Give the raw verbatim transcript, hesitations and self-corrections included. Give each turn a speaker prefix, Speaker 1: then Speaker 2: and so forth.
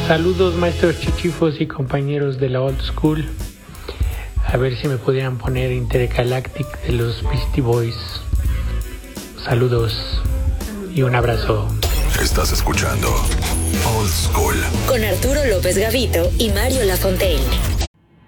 Speaker 1: Saludos maestros chichifos y compañeros de la old school. A ver si me pudieran poner Intergalactic de los Beastie Boys. Saludos y un abrazo.
Speaker 2: Estás escuchando Old School
Speaker 3: con Arturo López Gavito y Mario Lafontaine.